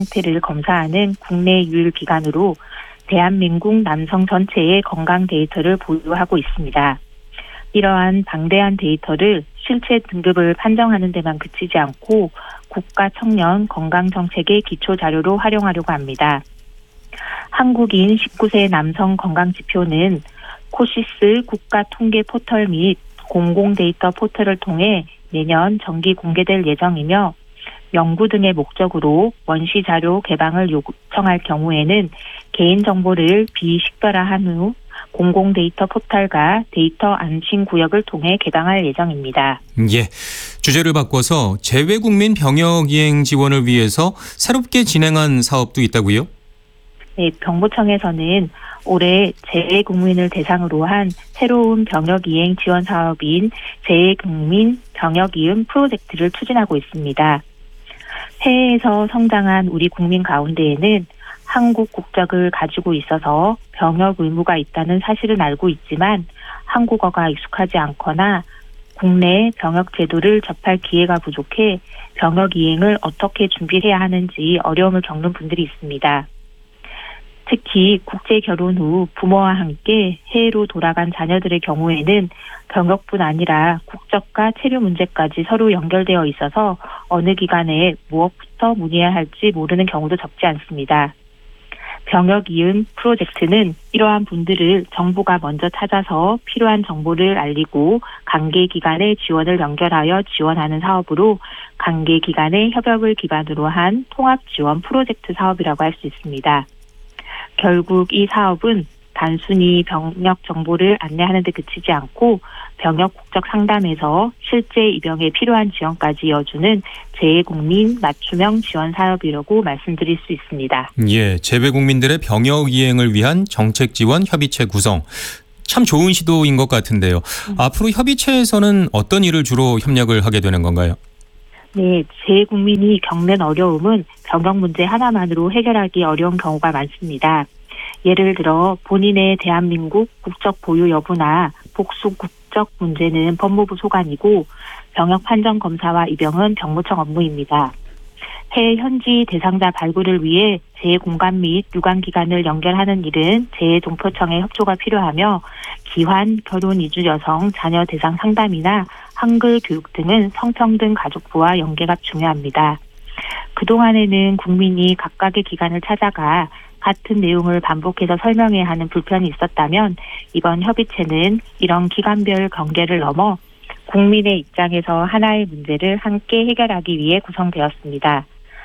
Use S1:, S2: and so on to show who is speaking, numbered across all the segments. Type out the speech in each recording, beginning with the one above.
S1: 상태를 검사하는 국내 유일 기관으로 대한민국 남성 전체의 건강 데이터를 보유하고 있습니다. 이러한 방대한 데이터를 실체 등급을 판정하는 데만 그치지 않고 국가 청년 건강정책의 기초 자료로 활용하려고 합니다. 한국인 19세 남성 건강지표는 코시스 국가통계 포털 및 공공데이터 포털을 통해 내년 정기 공개될 예정이며 연구 등의 목적으로 원시 자료 개방을 요청할 경우에는 개인정보를 비식별화한 후 공공데이터 포털과 데이터 안심구역을 통해 개방할 예정입니다.
S2: 예, 주제를 바꿔서 재외국민 병역이행 지원을 위해서 새롭게 진행한 사업도 있다고요?
S1: 네, 병무청에서는 올해 재외국민을 대상으로 한 새로운 병역이행 지원 사업인 재외국민 병역이음 프로젝트를 추진하고 있습니다. 해외에서 성장한 우리 국민 가운데에는 한국 국적을 가지고 있어서 병역 의무가 있다는 사실은 알고 있지만 한국어가 익숙하지 않거나 국내 병역 제도를 접할 기회가 부족해 병역 이행을 어떻게 준비해야 하는지 어려움을 겪는 분들이 있습니다. 특히 국제 결혼 후 부모와 함께 해외로 돌아간 자녀들의 경우에는 병역뿐 아니라 국적과 체류 문제까지 서로 연결되어 있어서 어느 기관에 무엇부터 문의해야 할지 모르는 경우도 적지 않습니다. 병역 이음 프로젝트는 이러한 분들을 정부가 먼저 찾아서 필요한 정보를 알리고 관계기관의 지원을 연결하여 지원하는 사업으로 관계기관의 협업을 기반으로 한 통합지원 프로젝트 사업이라고 할 수 있습니다. 결국 이 사업은 단순히 병역 정보를 안내하는 데 그치지 않고 병역 국적 상담에서 실제 입영에 필요한 지원까지 이어주는 재외국민 맞춤형 지원 사업이라고 말씀드릴 수 있습니다.
S2: 예, 재외국민들의 병역 이행을 위한 정책 지원 협의체 구성. 참 좋은 시도인 것 같은데요. 앞으로 협의체에서는 어떤 일을 주로 협력을 하게 되는 건가요?
S1: 네, 재외국민이 겪는 어려움은 병역 문제 하나만으로 해결하기 어려운 경우가 많습니다. 예를 들어 본인의 대한민국 국적 보유 여부나 복수 국적 문제는 법무부 소관이고 병역 판정 검사와 입영은 병무청 업무입니다. 해외 현지 대상자 발굴을 위해 재외공간 및 유관기관을 연결하는 일은 재외동포청의 협조가 필요하며 기환, 결혼 이주 여성, 자녀 대상 상담이나 한글 교육 등은 성평등 가족부와 연계가 중요합니다. 그동안에는 국민이 각각의 기관을 찾아가 같은 내용을 반복해서 설명해야 하는 불편이 있었다면 이번 협의체는 이런 기관별 경계를 넘어 국민의 입장에서 하나의 문제를 함께 해결하기 위해 구성되었습니다.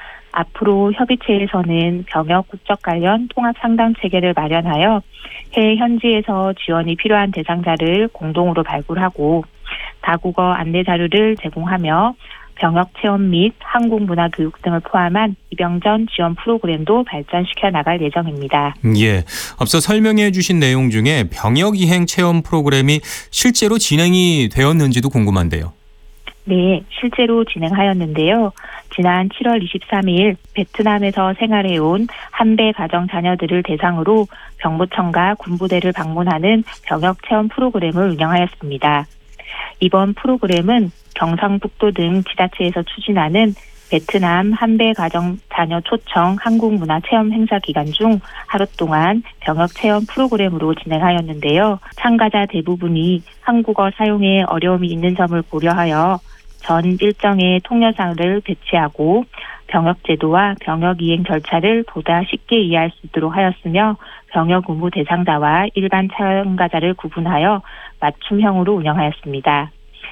S1: 앞으로 협의체에서는 병역 국적 관련 통합 상담 체계를 마련하여 해외 현지에서 지원이 필요한 대상자를 공동으로 발굴하고 다국어 안내 자료를 제공하며 병역 체험 및 한국 문화 교육 등을 포함한 입영 전 지원 프로그램도 발전시켜 나갈 예정입니다.
S2: 예, 앞서 설명해 주신 내용 중에 병역 이행 체험 프로그램이 실제로 진행이 되었는지도 궁금한데요.
S1: 네, 실제로 진행하였는데요. 지난 7월 23일 베트남에서 생활해온 한배 가정 자녀들을 대상으로 병무청과 군부대를 방문하는 병역 체험 프로그램을 운영하였습니다. 이번 프로그램은 경상북도 등 지자체에서 추진하는 베트남 한배 가정 자녀 초청 한국문화 체험 행사 기간 중 하루 동안 병역 체험 프로그램으로 진행하였는데요. 참가자 대부분이 한국어 사용에 어려움이 있는 점을 고려하여 전 일정의 통역사를 배치하고 병역 제도와 병역 이행 절차를 보다 쉽게 이해할 수 있도록 하였으며 병역 의무 대상자와 일반 참가자를 구분하여 맞춤형으로 운영하였습니다.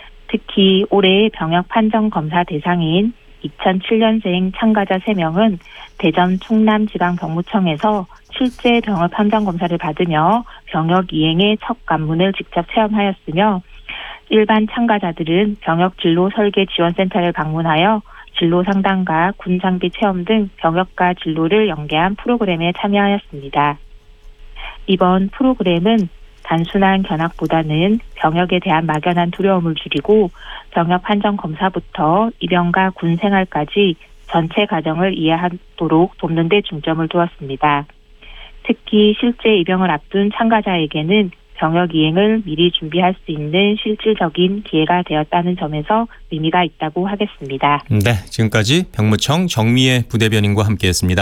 S1: 특히 올해 병역 판정 검사 대상인 2007년생 참가자 3명은 대전 충남지방병무청에서 실제 병역 판정 검사를 받으며 병역 이행의 첫 관문을 직접 체험하였으며 일반 참가자들은 병역 진로 설계 지원센터를 방문하여 진로 상담과 군 장비 체험 등 병역과 진로를 연계한 프로그램에 참여하였습니다. 이번 프로그램은 단순한 견학보다는 병역에 대한 막연한 두려움을 줄이고 병역 판정 검사부터 입영과 군 생활까지 전체 과정을 이해하도록 돕는 데 중점을 두었습니다. 특히 실제 입영을 앞둔 참가자에게는 병역 이행을 미리 준비할 수 있는 실질적인 기회가 되었다는 점에서 의미가 있다고 하겠습니다.
S2: 네, 지금까지 병무청 정미애 부대변인과 함께했습니다.